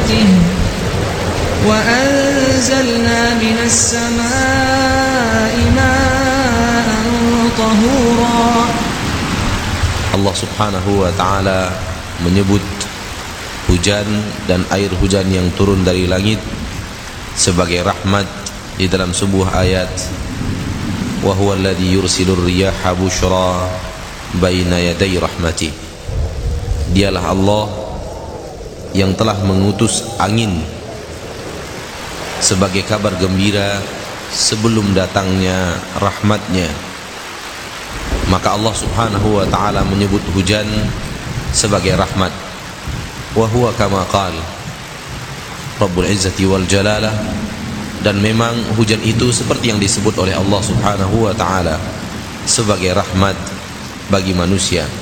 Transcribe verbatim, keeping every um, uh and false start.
برحمته وأنزلنا من السماء ماء طهورا. Allah subhanahu wa ta'ala menyebut hujan dan air hujan yang turun dari langit sebagai rahmat di dalam sebuah ayat, wa huwa alladhi yursilur riyaha bushra baina yaday rahmati. Dialah Allah yang telah mengutus angin sebagai kabar gembira sebelum datangnya rahmatnya. Maka Allah subhanahu wa ta'ala menyebut hujan sebagai rahmat. Wa huwa kama qal Rabbul Izzati wal Jalalah, dan memang hujan itu seperti yang disebut oleh Allah subhanahu wa ta'ala sebagai rahmat bagi manusia.